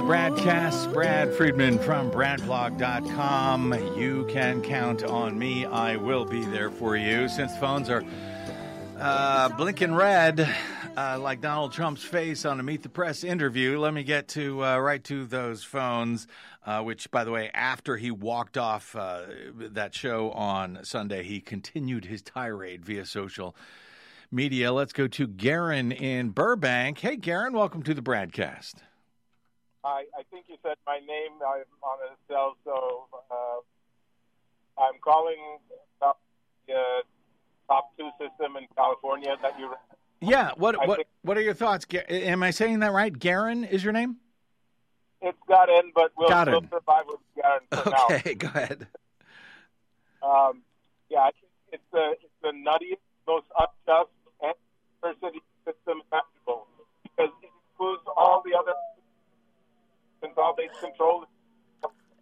Bradcast, Brad Friedman from BradBlog.com. You can count on me. I will be there for you. Since phones are blinking red like Donald Trump's face on a Meet the Press interview, let me get to right to those phones, which, by the way, after he walked off that show on Sunday, he continued his tirade via social media. Let's go to Garen in Burbank. Hey, Garen, welcome to the Bradcast. I think you said my name. I'm on a cell, so I'm calling about the top 2 system in California that you. Yeah. What are your thoughts? Am I saying that right? Garen is your name? It's got in, but we'll survive with Garen for now. Okay, go ahead. Yeah, I think it's the nuttiest, most unjust and diversity system imaginable because it includes all the other consolidated control